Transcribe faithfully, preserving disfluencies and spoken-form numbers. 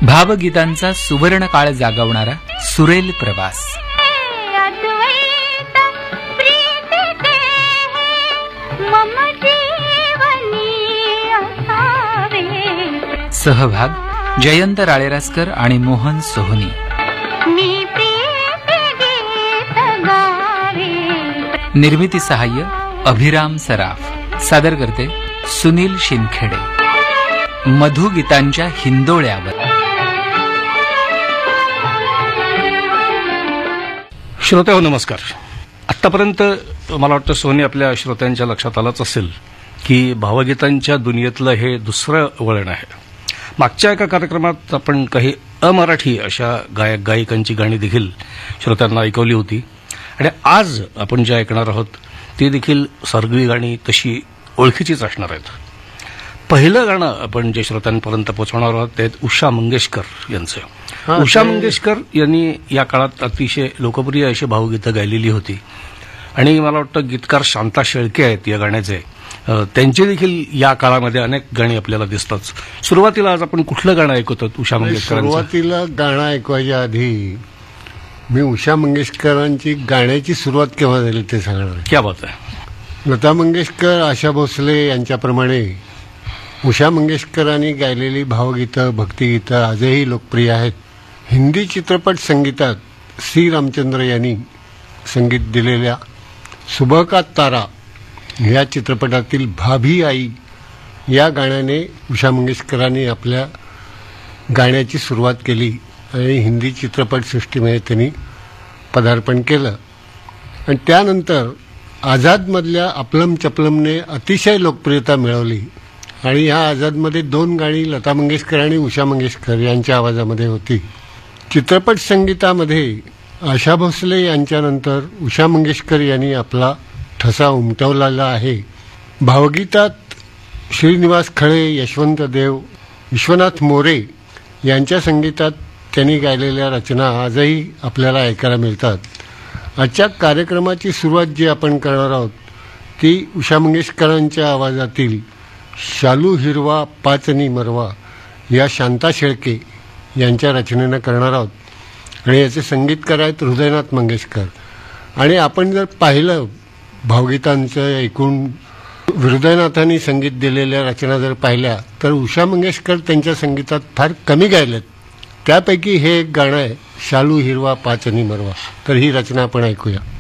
भावगीतांचा सुवर्ण काळ जागवणारा सुरेल प्रवास. सहभाग जयंत राळेरासकर आणि मोहन सोहनी. निर्मिती सहाय्य अभिराम सराफ. सादर करते सुनील शिंदखेडे. मधुगीतांच्या हिंदोळ्यावर. श्रोते हो, नमस्कार. आतापर्यंत मला वाटतं सोनी आपल्या श्रोत्यांच्या लक्षात आलंच असेल की भावगीतांच्या दुनियेतलं हे दुसरं वळण आहे. मागच्या एका कार्यक्रमात आपण काही अमराठी अशा गायक गायिकांची गाणी देखील श्रोत्यांना ऐकवली होती आणि आज आपण जे ऐकणार आहोत ती देखील सगळी गाणी तशी ओळखीचीच असणार आहेत. पहिलं गाणं आपण जे श्रोत्यांपर्यंत पोहोचवणार आहोत ते उषा मंगेशकर यांचं. उषा मंगेशकर यांनी या काळात अतिशय लोकप्रिय अशी भावगीतं गायलेली होती आणि मला वाटतं गीतकार शांता शेळके आहेत या गाण्याचे. त्यांची देखील या काळामध्ये अनेक गाणी आपल्याला दिसतात. सुरुवातीला आज आपण कुठलं गाणं ऐकतो उषा मंगेशकर? सुरुवातीला गाणं ऐकवायच्या आधी मी उषा मंगेशकरांची गाण्याची सुरुवात केव्हा झाली ते सांगणार. क्या बात आहे. लता मंगेशकर, आशा भोसले यांच्याप्रमाणे उषा मंगेशकरांनी गायलेली भावगीतं, भक्तिगीतं आजही लोकप्रिय आहेत. हिंदी चित्रपट संगीतात सी रामचंद्र यांनी संगीत दिलेल्या सुबह का तारा या चित्रपटातील भाभी आई या गाण्याने उषा मंगेशकरांनी आपल्या गाण्याची सुरुवात केली आणि हिंदी चित्रपटसृष्टीमध्ये त्यांनी पदार्पण केलं. आणि त्यानंतर आझादमधल्या अपलम चपलमने अतिशय लोकप्रियता मिळवली आणि ह्या आझादमध्ये दोन गाणी लता मंगेशकर आणि उषा मंगेशकर यांच्या आवाजामध्ये होती. चित्रपट संगीतामध्ये आशा भोसले यांच्यानंतर उषा मंगेशकर यांनी आपला ठसा उमटवलेला आहे. भावगीतात श्रीनिवास खळे, यशवंत देव, विश्वनाथ मोरे यांच्या संगीतात त्यांनी गायलेल्या रचना आजही आपल्याला ऐकायला मिळतात. आजच्या कार्यक्रमाची सुरुवात जी आपण करणार आहोत ती उषा मंगेशकरांच्या आवाजातील शालू हिरवा पाचनी मरवा या शांता शेळके यांच्या रचनेनं करणार आहोत आणि याचे संगीतकार आहेत हृदयनाथ मंगेशकर. आणि आपण जर पाहिलं भावगीतांचं एकूण हृदयनाथांनी संगीत दिलेल्या रचना जर पाहिल्या तर उषा मंगेशकर त्यांच्या संगीतात फार कमी गायलेत. त्यापैकी हे एक गाणं आहे शालू हिरवा पाचनी मरवा. तर ही रचना आपण ऐकूया.